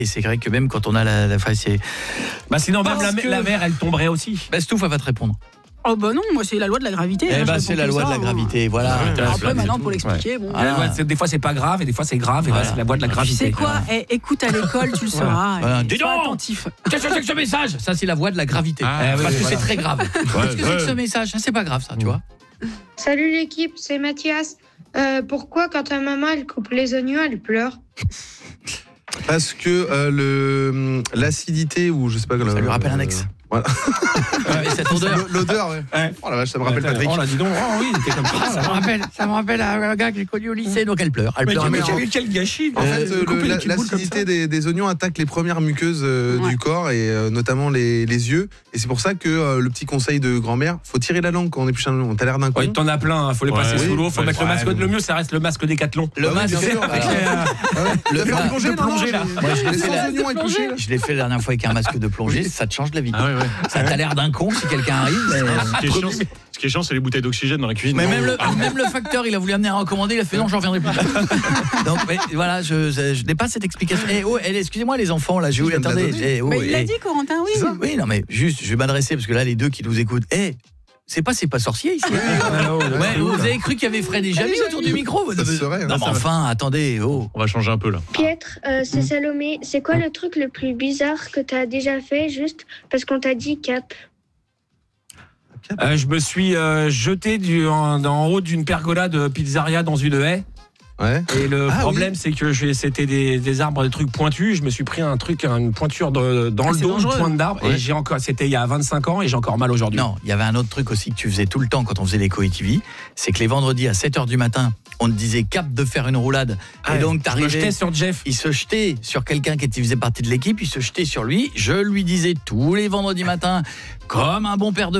Et c'est vrai que même quand on a la face, c'est... Bah sinon même la mer, elle tomberait aussi. Stouff, elle va te répondre. Oh bah non, moi c'est la loi de la gravité. C'est la loi de la gravité, voilà. Après maintenant pour l'expliquer, bon. Des fois c'est pas grave et des fois c'est grave et c'est la loi de la gravité. Tu sais quoi, écoute à l'école, tu le sauras. Dis donc, attentif. Qu'est-ce que c'est que ce message? Ça c'est la voix de la gravité. Parce que c'est très grave. Qu'est-ce que c'est que ce message? C'est pas grave ça, tu vois. Salut l'équipe, c'est Mathias. Pourquoi quand ta maman elle coupe les oignons, elle pleure? Parce que l'acidité ou je sais pas. Ça lui rappelle un ex. Voilà. Cette odeur. L'odeur, ouais. Oh la vache, ça me rappelle Patrick. Oh là, dis donc, oui, c'était comme ça. Ça me rappelle un gars que j'ai connu au lycée, donc elle pleure. Quel gâchis. En fait, l'acidité des oignons attaque les premières muqueuses du corps et notamment les yeux. Et c'est pour ça que le petit conseil de grand-mère, faut tirer la langue quand on épluche un oignon. T'as l'air d'un con. T'en as plein, faut les passer sous l'eau, faut mettre le masque. Le mieux, ça reste le masque Décathlon. Le masque. Le plongée là. Je l'ai fait la dernière fois avec un masque de plongée, ça te change la vie. Ça t'a l'air d'un con si quelqu'un arrive. Ce qui est chiant, c'est les bouteilles d'oxygène dans la cuisine. Mais même le facteur, il a voulu amener un recommandé, il a fait non, j'en reviendrai plus. Donc voilà, je n'ai pas cette explication. Excusez-moi les enfants, là, attendez. Mais il l'a dit, Corentin, oui. Oui, non mais juste, je vais m'adresser parce que là, les deux qui nous écoutent. C'est pas sorcier ici. Vous avez cru qu'il y avait Fred et Jamy autour du micro? Ça serait. Non mais enfin, attendez. On va changer un peu là. Pietre, c'est Salomé. C'est quoi le truc le plus bizarre que t'as déjà fait juste parce qu'on t'a dit cap? Je me suis jeté en haut d'une pergola de pizzeria dans une haie. Ouais. Et le problème, c'est que c'était des arbres, des trucs pointus. Je me suis pris une pointure dans le dos, une pointe d'arbre. Ouais. Et c'était il y a 25 ans et j'ai encore mal aujourd'hui. Non, il y avait un autre truc aussi que tu faisais tout le temps quand on faisait l'écho TV. C'est que les vendredis à 7h du matin, on te disait cap de faire une roulade. Et donc t'arrivais. Je me jetais sur Jeff. Il se jetait sur quelqu'un qui faisait partie de l'équipe. Il se jetait sur lui. Je lui disais tous les vendredis matins, comme un bon père de